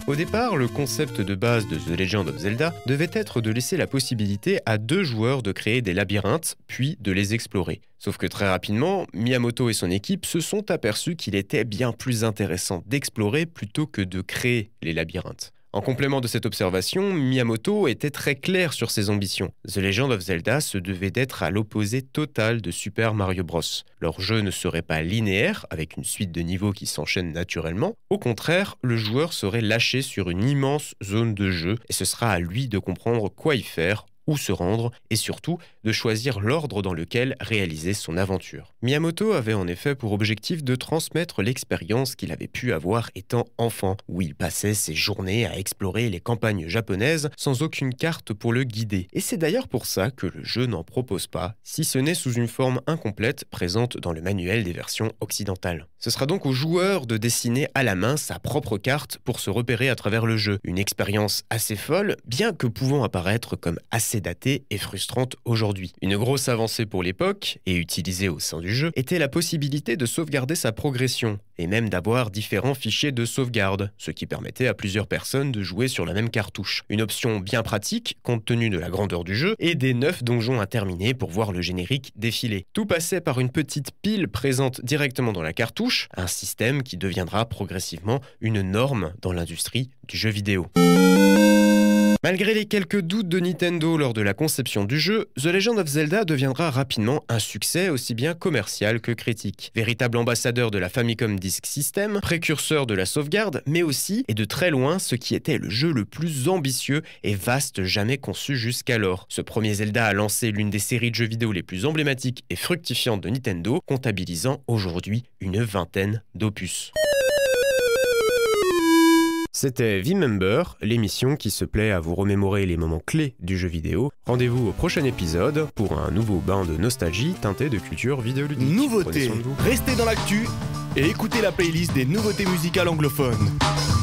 Au départ, le concept de base de The Legend of Zelda devait être de laisser la possibilité à 2 joueurs de créer des labyrinthes, puis de les explorer. Sauf que très rapidement, Miyamoto et son équipe se sont aperçus qu'il était bien plus intéressant d'explorer plutôt que de créer les labyrinthes. En complément de cette observation, Miyamoto était très clair sur ses ambitions. The Legend of Zelda se devait d'être à l'opposé total de Super Mario Bros. Leur jeu ne serait pas linéaire, avec une suite de niveaux qui s'enchaînent naturellement. Au contraire, le joueur serait lâché sur une immense zone de jeu, et ce sera à lui de comprendre quoi y faire, où se rendre, et surtout de choisir l'ordre dans lequel réaliser son aventure. Miyamoto avait en effet pour objectif de transmettre l'expérience qu'il avait pu avoir étant enfant, où il passait ses journées à explorer les campagnes japonaises sans aucune carte pour le guider. Et c'est d'ailleurs pour ça que le jeu n'en propose pas, si ce n'est sous une forme incomplète présente dans le manuel des versions occidentales. Ce sera donc au joueur de dessiner à la main sa propre carte pour se repérer à travers le jeu. Une expérience assez folle, bien que pouvant apparaître comme assez datée et frustrante aujourd'hui. Une grosse avancée pour l'époque, et utilisée au sein du jeu, était la possibilité de sauvegarder sa progression, et même d'avoir différents fichiers de sauvegarde, ce qui permettait à plusieurs personnes de jouer sur la même cartouche. Une option bien pratique, compte tenu de la grandeur du jeu, et des 9 donjons à terminer pour voir le générique défiler. Tout passait par une petite pile présente directement dans la cartouche, un système qui deviendra progressivement une norme dans l'industrie du jeu vidéo. Malgré les quelques doutes de Nintendo lors de la conception du jeu, The Legend of Zelda deviendra rapidement un succès aussi bien commercial que critique. Véritable ambassadeur de la Famicom Disk System, précurseur de la sauvegarde, mais aussi, et de très loin, ce qui était le jeu le plus ambitieux et vaste jamais conçu jusqu'alors. Ce premier Zelda a lancé l'une des séries de jeux vidéo les plus emblématiques et fructifiantes de Nintendo, comptabilisant aujourd'hui une 20aine d'opus. C'était V-Member, l'émission qui se plaît à vous remémorer les moments clés du jeu vidéo. Rendez-vous au prochain épisode pour un nouveau bain de nostalgie teinté de culture vidéoludique. Nouveautés, restez dans l'actu et écoutez la playlist des nouveautés musicales anglophones.